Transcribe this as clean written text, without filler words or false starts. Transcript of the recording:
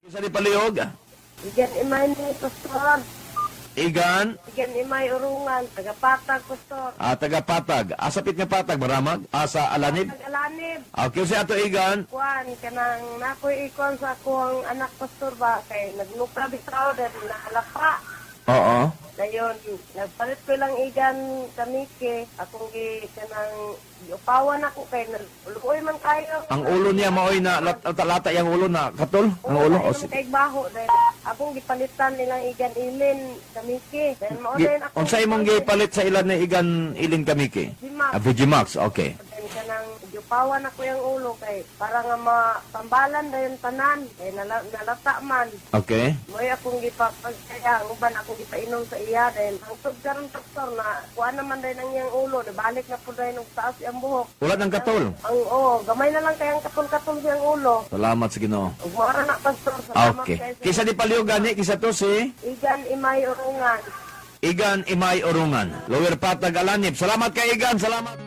Isa di palihog. Igan imay ni Pastor. Igan, Igan imay urungan. Tagapatag, Pastor. taga-patag. Asapit nga patag, maramag. Asa alanib. Tagalanib. Okay, si ato Igan. Kuan, kanang nakoy ikon sa akong anak, Pastor ba? Kay nagnukra bitaw dahil nakalapa. Oo. Dayon, nagpalit ko lang igan kamike. Akong kanang upawan ako kay naluluoy man kayo. Ang ulo niya maoy na lata yung ulo na katol. Ang ulo. O, Kay baho dahil akong gipalitan nilang igan ilin kamike. Dahil maulayin ako. Unsa imong gipalit sa ilan na Igan ilin kamiki? Dimax. Vigimax, okay. Dahil kanang upawan ako yung ulo kay para nga matambalan dayon tanan. Kay nalata man. Okay. Mo'y akong gipapagkaya, ang uban akong gipainom sa iya dahil ang karon doktor na kuha naman dahil ang iyang ulo, nabalik na po dahil ng taas iyang buhok. Wala ng katol. Gamay na lang kayang katol-katol siyang ulo. Salamat sa Ginoo. Ug mara na, Pastor, salamat Okay. kayo sa Kisa di palihog gani, kisa to si Igan Imay Urungan. Igan Imay Urungan. Lower Patag Alanib. Salamat kay Igan, salamat.